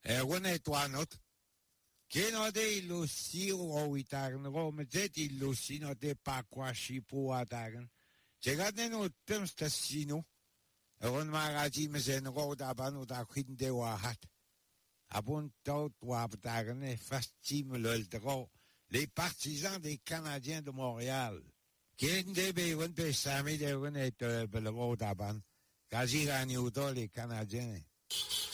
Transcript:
René Toinot. Che non è il siro o itagan, come zet il sino de pa quasi pu adagan. C'è che non tem stassino. E un magazine se ne roda banu da quinde wahat. Abon tot wabdagan e fascimolo il dro. Les partisans des Canadiens de Montréal. Qui debe un pesami de un et le roda ban. Quasi gagnuto les Canadiens.